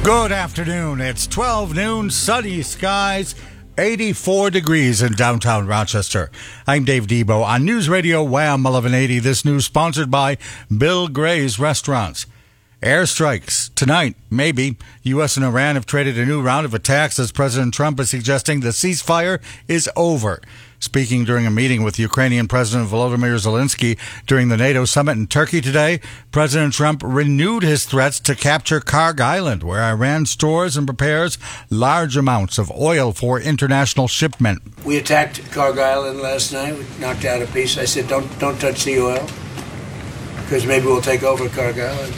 Good afternoon. It's 12 noon, sunny skies, 84 degrees in downtown Rochester. I'm Dave Debo on News Radio Wham 1180. This news sponsored by Bill Gray's Restaurants. Airstrikes tonight, maybe. U.S. and Iran have traded a new round of attacks as President Trump is suggesting the ceasefire is over. Speaking during a meeting with Ukrainian President Volodymyr Zelensky during the NATO summit in Turkey today, President Trump renewed his threats to capture Karg Island, where Iran stores and prepares large amounts of oil for international shipment. We attacked Karg Island last night. We knocked out a piece. I said, don't touch the oil, because maybe we'll take over Karg Island.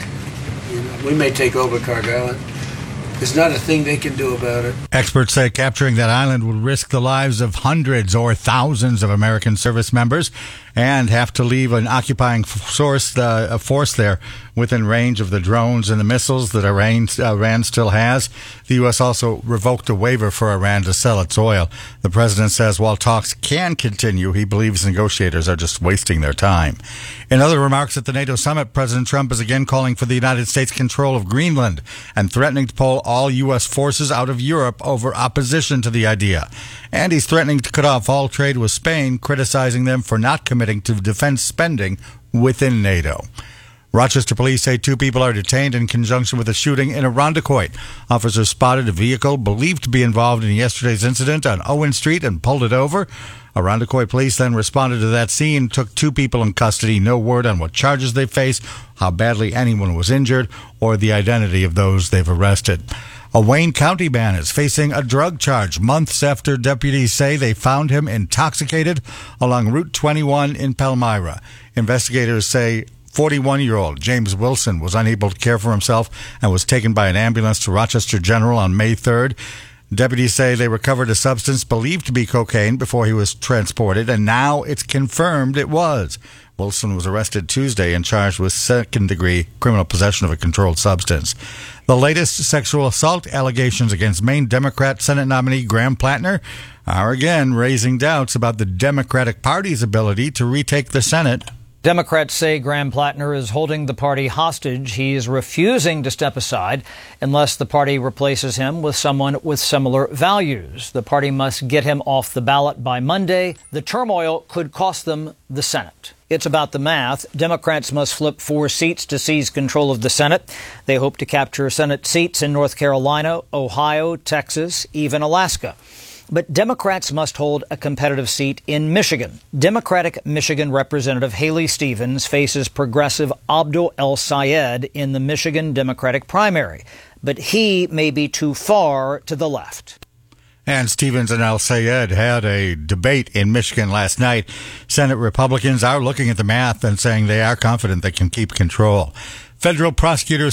We may take over Karg Island. There's not a thing they can do about it. Experts say capturing that island would risk the lives of hundreds or thousands of American service members and have to leave an occupying force there within range of the drones and the missiles that Iran still has. The U.S. also revoked a waiver for Iran to sell its oil. The president says while talks can continue, he believes negotiators are just wasting their time. In other remarks at the NATO summit, President Trump is again calling for the United States control of Greenland and threatening to pull all U.S. forces out of Europe over opposition to the idea. And he's threatening to cut off all trade with Spain, criticizing them for not committing to defense spending within NATO. Rochester police say 2 people are detained in conjunction with a shooting in Irondequoit. Officers spotted a vehicle believed to be involved in yesterday's incident on Owen Street and pulled it over. Irondequoit police then responded to that scene, took 2 people in custody. No word on what charges they face, how badly anyone was injured, or the identity of those they've arrested. A Wayne County man is facing a drug charge months after deputies say they found him intoxicated along Route 21 in Palmyra. Investigators say 41-year-old James Wilson was unable to care for himself and was taken by an ambulance to Rochester General on May 3rd. Deputies say they recovered a substance believed to be cocaine before he was transported, and now it's confirmed it was. Wilson was arrested Tuesday and charged with second-degree criminal possession of a controlled substance. The latest sexual assault allegations against Maine Democrat Senate nominee Graham Plattner are again raising doubts about the Democratic Party's ability to retake the Senate. Democrats say Graham Plattner is holding the party hostage. He is refusing to step aside unless the party replaces him with someone with similar values. The party must get him off the ballot by Monday. The turmoil could cost them the Senate. It's about the math. Democrats must flip 4 seats to seize control of the Senate. They hope to capture Senate seats in North Carolina, Ohio, Texas, even Alaska. But Democrats must hold a competitive seat in Michigan. Democratic Michigan Representative Haley Stevens faces progressive Abdul El-Sayed in the Michigan Democratic primary. But he may be too far to the left. And Stevens and El-Sayed had a debate in Michigan last night. Senate Republicans are looking at the math and saying they are confident they can keep control. Federal prosecutors